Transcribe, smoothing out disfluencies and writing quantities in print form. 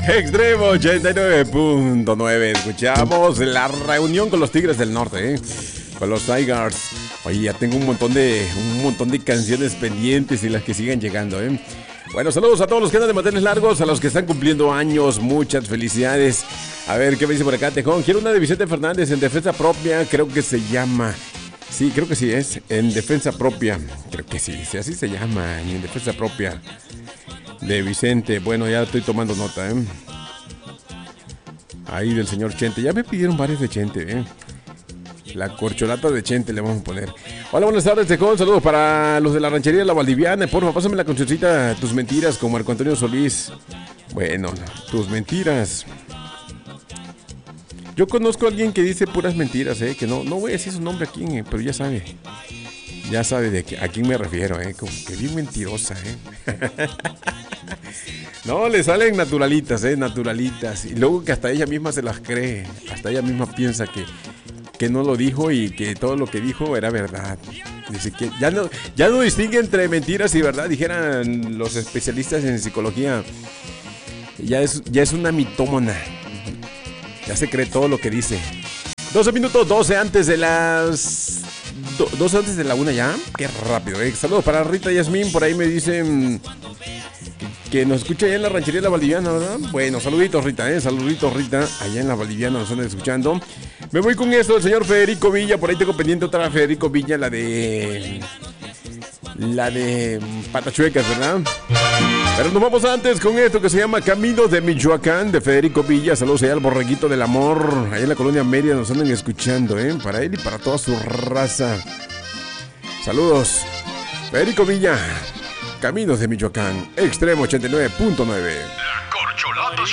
Extremo 89.9. Escuchamos la reunión con los Tigres del Norte, con los Tigers. Oye, ya tengo un montón de canciones pendientes y las que sigan llegando, Bueno, saludos a todos los que andan de manteles largos, a los que están cumpliendo años, muchas felicidades. A ver, ¿qué me dice por acá, Tejón? Quiero una de Vicente Fernández en defensa propia, creo que se llama. Sí, creo que sí es, en defensa propia. Creo que sí, así se llama, en defensa propia de Vicente. Bueno, ya estoy tomando nota, Ahí del señor Chente, ya me pidieron varios de Chente, La corcholata de Chente le vamos a poner. Hola, buenas tardes, Tejón. Saludos para los de la ranchería La Valdiviana. Porfa, pásame la cancioncita Tus Mentiras con Marco Antonio Solís. Bueno, Tus Mentiras. Yo conozco a alguien que dice puras mentiras, que no voy a decir su nombre aquí, pero ya sabe. Ya sabe a quién me refiero, como que bien mentirosa, No, le salen naturalitas, naturalitas. Y luego que hasta ella misma se las cree. Hasta ella misma piensa que no lo dijo y que todo lo que dijo era verdad. Dice que ya no distingue entre mentiras y verdad, dijeran los especialistas en psicología. Ya es una mitómana. Ya se cree todo lo que dice. 12 minutos, 12 antes de las 12 antes de la 1 ya. Qué rápido, Saludos para Rita Yasmín. Por ahí me dicen que nos escucha allá en la ranchería de La Valdiviana, ¿verdad? Bueno, saluditos, Rita, saluditos, Rita. Allá en La Valdiviana nos están escuchando. Me voy con esto del señor Federico Villa. Por ahí tengo pendiente otra Federico Villa, la de Patachuecas, ¿verdad? Pero nos vamos antes con esto que se llama Caminos de Michoacán, de Federico Villa. Saludos allá al borreguito del amor. Allá en la colonia Mérida nos andan escuchando, Para él y para toda su raza. Saludos. Federico Villa, Caminos de Michoacán, Extremo 89.9. La corcholata